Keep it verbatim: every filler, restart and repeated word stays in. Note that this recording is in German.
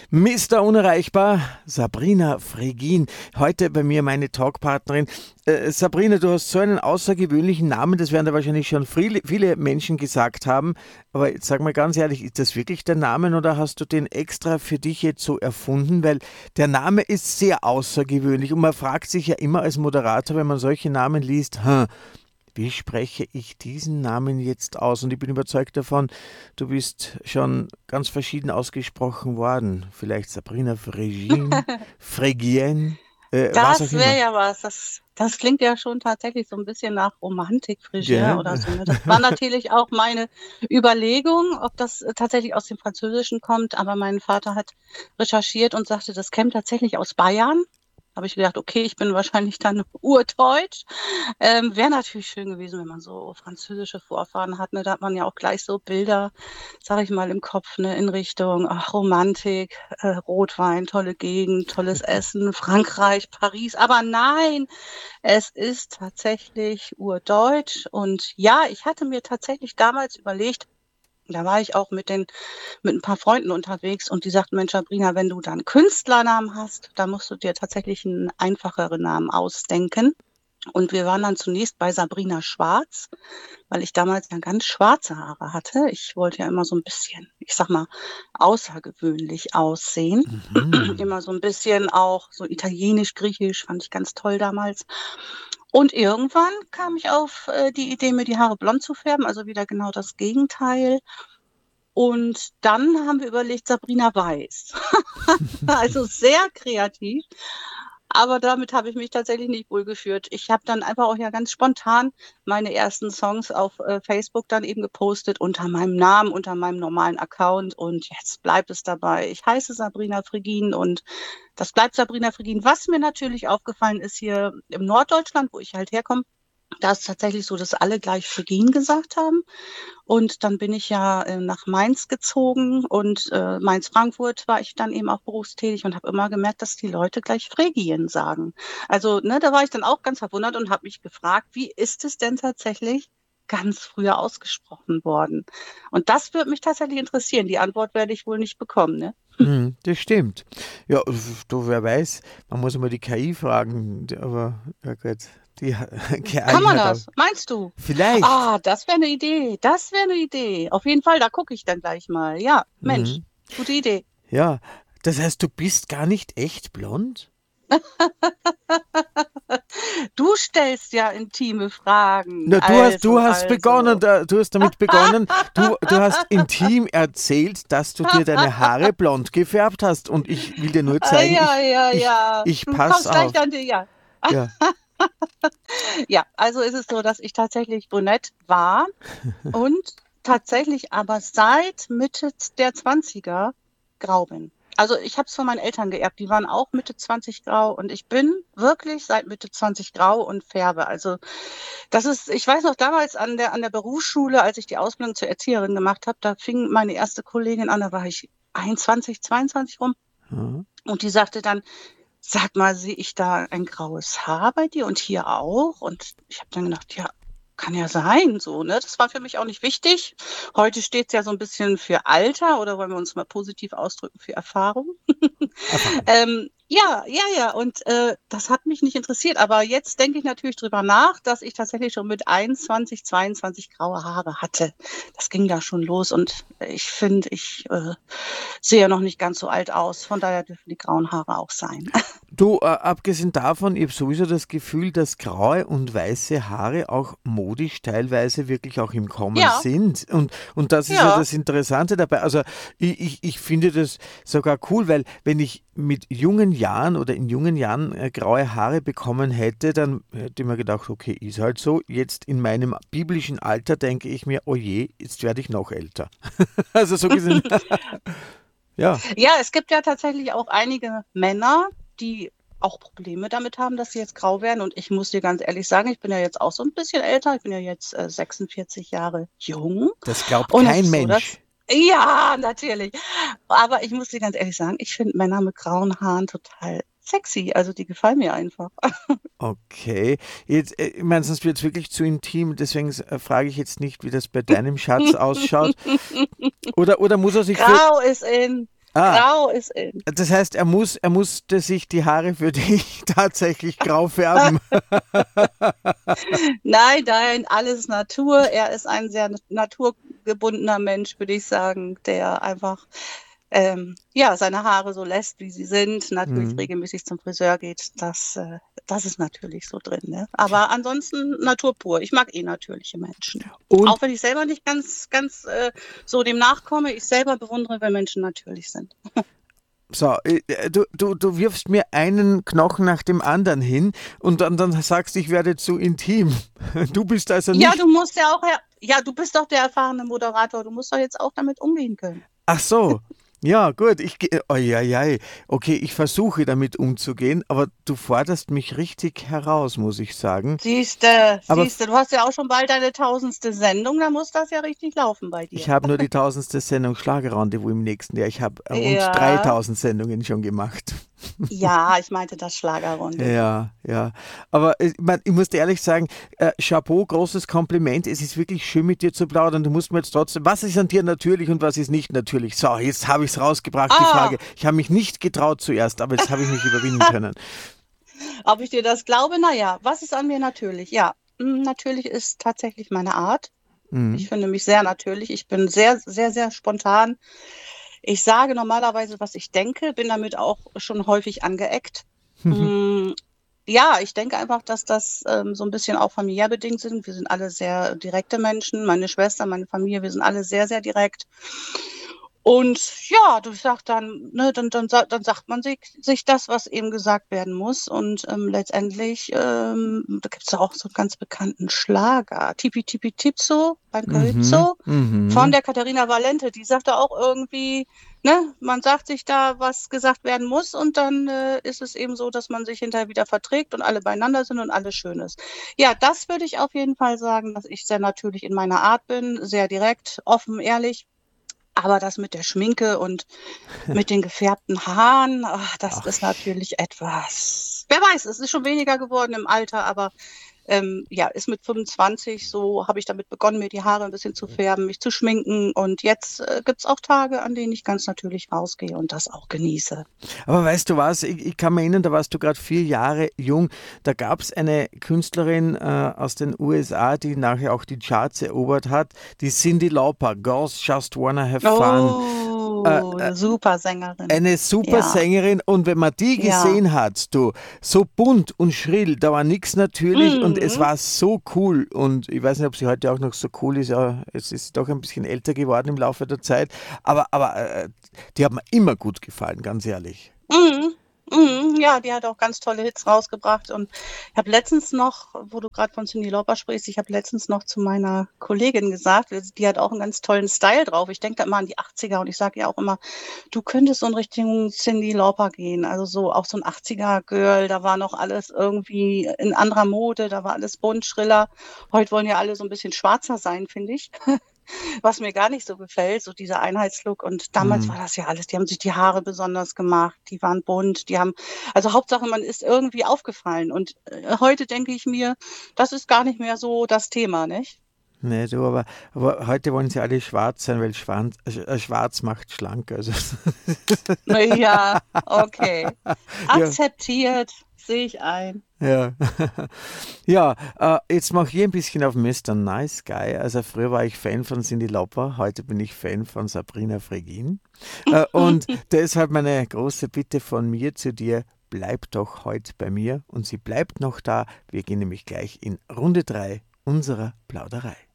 Mister Unerreichbar, Sabrina Fregin. Heute bei mir meine Talkpartnerin. Äh, Sabrina, du hast so einen außergewöhnlichen Namen, das werden da wahrscheinlich schon viele, viele Menschen gesagt haben. Aber jetzt sag mal ganz ehrlich, ist das wirklich der Name oder hast du den extra für dich jetzt so erfunden? Weil der Name ist sehr außergewöhnlich und man fragt sich ja immer als Moderator, wenn man solche Namen liest, hm, wie spreche ich diesen Namen jetzt aus? Und ich bin überzeugt davon, du bist schon ganz verschieden ausgesprochen worden. Vielleicht Sabrina Fregin, Fregien, äh, was auch Das immer. wäre ja was. Das, das klingt ja schon tatsächlich so ein bisschen nach Romantik, Frigien Ja. oder so. Ne? Das war natürlich auch meine Überlegung, ob das äh, tatsächlich aus dem Französischen kommt. Aber mein Vater hat recherchiert und sagte, das käme tatsächlich aus Bayern. Habe ich gedacht, okay, ich bin wahrscheinlich dann urdeutsch. Ähm, wäre natürlich schön gewesen, wenn man so französische Vorfahren hat. Ne? Da hat man ja auch gleich so Bilder, sag ich mal, im Kopf, ne? In Richtung ach, Romantik, äh, Rotwein, tolle Gegend, tolles Essen, Frankreich, Paris. Aber nein, es ist tatsächlich urdeutsch. Und ja, ich hatte mir tatsächlich damals überlegt, da war ich auch mit den, mit ein paar Freunden unterwegs und die sagten, Mensch, Sabrina, wenn du dann Künstlernamen hast, dann musst du dir tatsächlich einen einfacheren Namen ausdenken. Und wir waren dann zunächst bei Sabrina Schwarz, weil ich damals ja ganz schwarze Haare hatte. Ich wollte ja immer so ein bisschen, ich sag mal, außergewöhnlich aussehen. Mhm. Immer so ein bisschen auch so italienisch, griechisch, fand ich ganz toll damals. Und irgendwann kam ich auf äh, die Idee, mir die Haare blond zu färben, also wieder genau das Gegenteil. Und dann haben wir überlegt, Sabrina Weiß. Also sehr kreativ. Aber damit habe ich mich tatsächlich nicht wohlgefühlt. Ich habe dann einfach auch ja ganz spontan meine ersten Songs auf äh, Facebook dann eben gepostet unter meinem Namen, unter meinem normalen Account. Und jetzt bleibt es dabei. Ich heiße Sabrina Fregin und das bleibt Sabrina Fregin. Was mir natürlich aufgefallen ist hier im Norddeutschland, wo ich halt herkomme, da ist tatsächlich so, dass alle gleich Fregin gesagt haben. Und dann bin ich ja äh, nach Mainz gezogen und äh, Mainz-Frankfurt war ich dann eben auch berufstätig und habe immer gemerkt, dass die Leute gleich Fregien sagen. Also, ne, da war ich dann auch ganz verwundert und habe mich gefragt, wie ist es denn tatsächlich ganz früher ausgesprochen worden? Und das würde mich tatsächlich interessieren. Die Antwort werde ich wohl nicht bekommen, ne? Hm, das stimmt. Ja, du, wer weiß, man muss mal die K I fragen, die- aber ja gut, die Kann K I man hat auch. das? Meinst du? Vielleicht. Ah, das wäre eine Idee. Das wäre eine Idee. Auf jeden Fall, da gucke ich dann gleich mal. Ja, Mensch, Mhm. gute Idee. Ja, das heißt, du bist gar nicht echt blond? Du stellst ja intime Fragen. Na, du hast, du Also, hast begonnen, also. da- du hast damit begonnen, du, du hast intim erzählt, dass du dir deine Haare blond gefärbt hast und ich will dir nur Ah, zeigen, ja, ich, ja, ich, ja. ich Du pass kommst gleich auf. dann, die- ja. Ja. Ja, also ist es so, dass ich tatsächlich brünett war und tatsächlich aber seit Mitte der Zwanziger grau bin. Also ich habe es von meinen Eltern geerbt, die waren auch Mitte zwanzig grau und ich bin wirklich seit Mitte zwanzig grau und färbe. Also das ist, ich weiß noch damals an der, an der Berufsschule, als ich die Ausbildung zur Erzieherin gemacht habe, da fing meine erste Kollegin an, da war ich einundzwanzig, zweiundzwanzig rum Mhm. und die sagte dann, sag mal, sehe ich da ein graues Haar bei dir und hier auch? Und ich habe dann gedacht, ja, kann ja sein, so, ne? Das war für mich auch nicht wichtig. Heute steht es ja so ein bisschen für Alter oder wollen wir uns mal positiv ausdrücken, für Erfahrung. Erfahrung. Ähm, ja, ja, ja, und äh, das hat mich nicht interessiert. Aber jetzt denke ich natürlich drüber nach, dass ich tatsächlich schon mit einundzwanzig, zweiundzwanzig graue Haare hatte. Das ging da schon los und ich finde, ich äh, sehe ja noch nicht ganz so alt aus. Von daher dürfen die grauen Haare auch sein. Du, äh, abgesehen davon, ich habe sowieso das Gefühl, dass graue und weiße Haare auch modisch teilweise wirklich auch im Kommen Ja, sind. Und, und das ist ja ja. das Interessante dabei. Also ich, ich, ich finde das sogar cool, weil wenn ich mit jungen Jahren oder in jungen Jahren äh, graue Haare bekommen hätte, dann hätte ich mir gedacht, okay, ist halt so. Jetzt in meinem biblischen Alter denke ich mir, oh je, jetzt werde ich noch älter. Also so gesehen, ja. Ja, es gibt ja tatsächlich auch einige Männer, die auch Probleme damit haben, dass sie jetzt grau werden. Und ich muss dir ganz ehrlich sagen, ich bin ja jetzt auch so ein bisschen älter. Ich bin ja jetzt äh, sechsundvierzig Jahre jung. Das glaubt Und es kein ist so, dass, Mensch. ja, natürlich. Aber ich muss dir ganz ehrlich sagen, ich finde Männer mit grauen Haaren total sexy. Also die gefallen mir einfach. Okay, jetzt, äh, ich meine, sonst wird es wirklich zu intim, deswegen äh, frage ich jetzt nicht, wie das bei deinem Schatz ausschaut. Oder, oder muss er sich für, Grau ist in. Ah, Grau ist in. das heißt, er muss, er musste sich die Haare für dich tatsächlich grau färben. Nein, nein, alles Natur. Er ist ein sehr naturgebundener Mensch, würde ich sagen, der einfach ähm, ja, seine Haare so lässt, wie sie sind, natürlich Hm. regelmäßig zum Friseur geht. Das, äh, das ist natürlich so drin. Ne? Aber ansonsten Natur pur. Ich mag eh natürliche Menschen. Und Auch wenn ich selber nicht ganz, ganz äh, so dem nachkomme, ich selber bewundere, wenn Menschen natürlich sind. so, äh, du, du, du wirfst mir einen Knochen nach dem anderen hin und dann, dann sagst, ich werde zu intim. Du bist also Ja, nicht. du musst ja auch, ja, du bist doch der erfahrene Moderator. Du musst doch jetzt auch damit umgehen können. Ach so. Ja, gut. Ich, ge- oh, ja, ja. Okay, ich versuche damit umzugehen, aber du forderst mich richtig heraus, muss ich sagen. Siehste, Aber siehste, du hast ja auch schon bald deine tausendste Sendung, da muss das ja richtig laufen bei ich dir. habe nur die tausendste Sendung Schlagerrendezvous im nächsten Jahr. Ich habe rund Ja, dreitausend Sendungen schon gemacht. ja, ich meinte das Schlagerrendezvous. Ja, ja. Aber äh, ich, mein, ich muss dir ehrlich sagen, äh, Chapeau, großes Kompliment. Es ist wirklich schön mit dir zu plaudern. Du musst mir jetzt trotzdem, was ist an dir natürlich und was ist nicht natürlich? So, jetzt habe ich es rausgebracht, die Frage. Ah, Ich habe mich nicht getraut zuerst, aber jetzt habe ich mich überwinden können. ob ich dir das glaube? Naja, was ist an mir natürlich? Ja, mm, natürlich ist tatsächlich meine Art. Ich Mhm. finde mich sehr natürlich. Ich bin sehr, sehr, sehr spontan. Ich sage normalerweise, was ich denke, bin damit auch schon häufig angeeckt. Mm, Ja, ich denke einfach, dass das ähm, so ein bisschen auch familiär bedingt sind. Wir sind alle sehr direkte Menschen. Meine Schwester, meine Familie, wir sind alle sehr, sehr direkt. Und ja, du sagst dann, ne, dann, dann, sa- dann sagt man sich, sich das, was eben gesagt werden muss. Und ähm, letztendlich, ähm, da gibt es ja auch so einen ganz bekannten Schlager, Tipi Tipi Tipso beim Mhm. Calypso von Mhm. der Katharina Valente. Die sagte auch irgendwie, ne, man sagt sich da, was gesagt werden muss, und dann äh, ist es eben so, dass man sich hinterher wieder verträgt und alle beieinander sind und alles schön ist. Ja, das würde ich auf jeden Fall sagen, dass ich sehr natürlich in meiner Art bin, sehr direkt, offen, ehrlich. Aber das mit der Schminke und mit den gefärbten Haaren, ach, das Ach, ist natürlich etwas. Wer weiß, es ist schon weniger geworden im Alter, aber ähm, ja, ist mit fünfundzwanzig so, habe ich damit begonnen, mir die Haare ein bisschen zu färben, mich zu schminken. Und jetzt äh, gibt es auch Tage, an denen ich ganz natürlich rausgehe und das auch genieße. aber weißt du was, ich, ich kann mich erinnern, da warst du gerade vier Jahre jung. Da gab es eine Künstlerin äh, aus den U S A, die nachher auch die Charts erobert hat, die Cyndi Lauper, Girls Just Wanna Have Fun. Äh, Oh, äh, super Sängerin. eine super Ja, Sängerin und wenn man die ja. gesehen hat, du, so bunt und schrill, da war nichts natürlich und es Mhm. war so cool und ich weiß nicht, ob sie heute auch noch so cool ist, ja, es ist doch ein bisschen älter geworden im Laufe der Zeit, aber, aber äh, die hat mir immer gut gefallen, ganz ehrlich. Mhm. Mhm. Ja, die hat auch ganz tolle Hits rausgebracht. Und ich habe letztens noch, wo du gerade von Cyndi Lauper sprichst, ich habe letztens noch zu meiner Kollegin gesagt, die hat auch einen ganz tollen Style drauf. Ich denke da immer an die achtziger und ich sage ihr auch immer, du könntest so in Richtung Cyndi Lauper gehen. Also so auch so ein achtziger-Girl, da war noch alles irgendwie in anderer Mode, da war alles bunt, schriller. Heute wollen ja alle so ein bisschen schwarzer sein, finde ich. Was mir gar nicht so gefällt, so dieser Einheitslook. Und damals Hm. war das ja alles. Die haben sich die Haare besonders gemacht, die waren bunt, die haben, also Hauptsache, man ist irgendwie aufgefallen. Und äh, heute denke ich mir, das ist gar nicht mehr so das Thema, nicht? Nee, du, aber, aber heute wollen sie alle schwarz sein, weil Schwarz, äh, schwarz macht schlank. Also, Ja, okay. ja, Akzeptiert, sehe ich ein. ja. Ja, äh, jetzt mache ich ein bisschen auf Mister Nice Guy. Also früher war ich Fan von Cyndi Lauper, heute bin ich Fan von Sabrina Fregin. Äh, und deshalb meine große Bitte von mir zu dir, bleib doch heute bei mir und sie bleibt noch da. Wir gehen nämlich gleich in Runde drei unserer Plauderei.